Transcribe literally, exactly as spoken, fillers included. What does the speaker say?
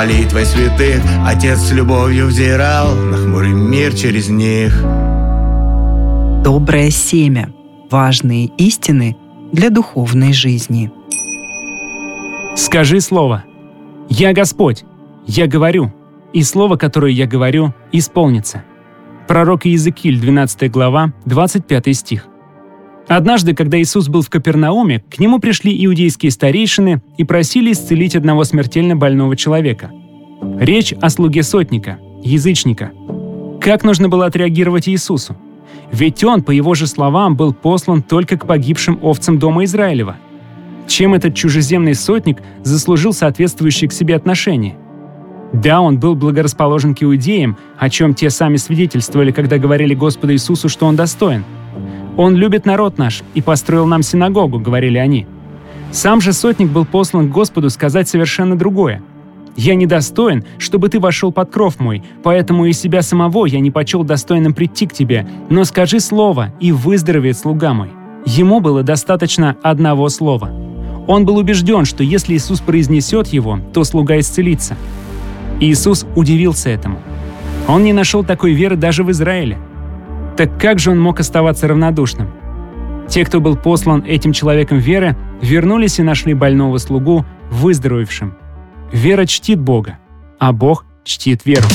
Молитвой святых Отец с любовью взирал на хмурый мир через них. Доброе семя. Важные истины для духовной жизни. Скажи слово. Я Господь, я говорю, и слово, которое я говорю, исполнится. Пророк Иезекииль, двенадцатая глава, двадцать пятый стих. Однажды, когда Иисус был в Капернауме, к нему пришли иудейские старейшины и просили исцелить одного смертельно больного человека. Речь о слуге сотника, язычника. Как нужно было отреагировать Иисусу? Ведь он, по его же словам, был послан только к погибшим овцам дома Израилева. Чем этот чужеземный сотник заслужил соответствующее к себе отношение? Да, он был благорасположен к иудеям, о чем те сами свидетельствовали, когда говорили Господу Иисусу, что он достоин. «Он любит народ наш и построил нам синагогу», — говорили они. Сам же сотник был послан к Господу сказать совершенно другое. «Я недостоин, чтобы ты вошел под кров мой, поэтому и себя самого я не почел достойным прийти к тебе, но скажи слово, и выздоровеет слуга мой». Ему было достаточно одного слова. Он был убежден, что если Иисус произнесет его, то слуга исцелится. Иисус удивился этому. Он не нашел такой веры даже в Израиле. Так как же он мог оставаться равнодушным? Те, кто был послан этим человеком веры, вернулись и нашли больного слугу выздоровевшим. Вера чтит Бога, а Бог чтит веру.